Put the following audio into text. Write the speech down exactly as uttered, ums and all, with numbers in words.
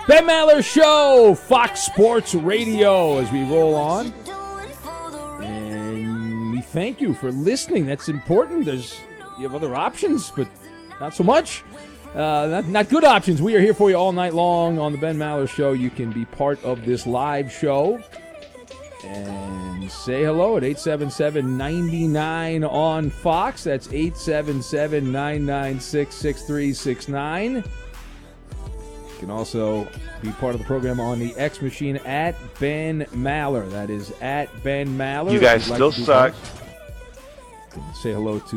Ben Maller Show, Fox Sports Radio, as we roll on. And we thank you for listening. That's important. There's you have other options, but not so much. Uh, not, not good options. We are here for you all night long on the Ben Maller Show. You can be part of this live show and say hello at eight seven seven, nine nine on Fox. That's eight seven seven, nine nine six, six three six nine. You can also be part of the program on the X machine at Ben Maller. That is at Ben Maller. You guys still suck. Say hello to